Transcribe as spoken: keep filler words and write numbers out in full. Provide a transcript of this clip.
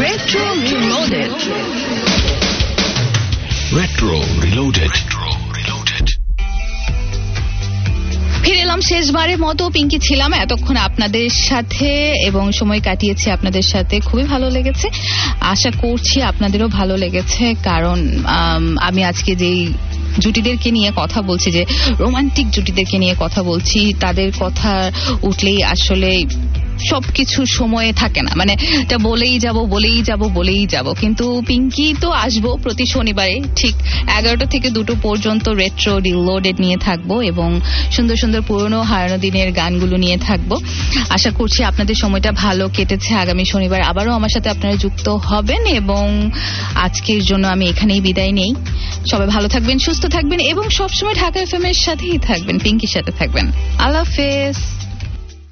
Retro Reloaded. Retro Reloaded. ফিরে এলাম শেষবারের মতো। পিঙ্কি ছিলাম এতক্ষণ আপনাদের সাথে এবং সময় কাটিয়েছি আপনাদের সাথে, খুবই ভালো লেগেছে। আশা করছি আপনাদেরও ভালো লেগেছে, কারণ আমি আজকে যেই জুটিদেরকে নিয়ে কথা বলছি, যে রোমান্টিক জুটিদেরকে নিয়ে কথা বলছি, তাদের কথা উঠলেই আসলে সবকিছু সময়ে থাকে না, মানে এটা বলেই যাব বলেই যাব বলেই যাব কিন্তু পিঙ্কি তো আসবো প্রতি শনিবারে ঠিক এগারোটা থেকে দুটো পর্যন্ত রেট্রো রিলোডেড নিয়ে থাকবো এবং সুন্দর সুন্দর পুরনো হারানো দিনের গানগুলো নিয়ে থাকবো। আশা করছি আপনাদের সময়টা ভালো কেটেছে। আগামী শনিবার আবারও আমার সাথে আপনারা যুক্ত হবেন এবং আজকের জন্য আমি এখানেই বিদায় নেই। সবাই ভালো থাকবেন, সুস্থ থাকবেন এবং সবসময় ঢাকা এফএম এর সাথেই থাকবেন, পিঙ্কির সাথে থাকবেন। আল্লাহ হাফেজ।